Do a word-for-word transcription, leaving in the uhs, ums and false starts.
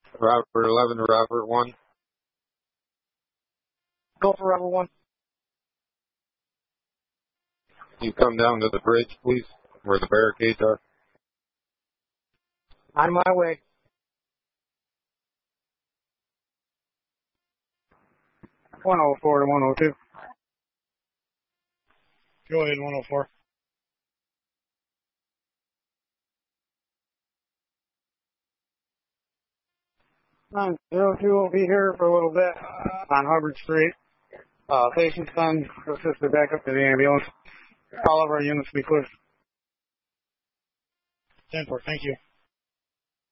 Robert eleven to Robert one. Go for Robert one. You come down to the bridge, please, where the barricades are. On my way. one oh four to one oh two. Go ahead, one oh four. nine zero two will be here for a little bit on Hubbard Street. Uh, patient's son assisted back up to the ambulance. All of our units be clear. ten four, thank you.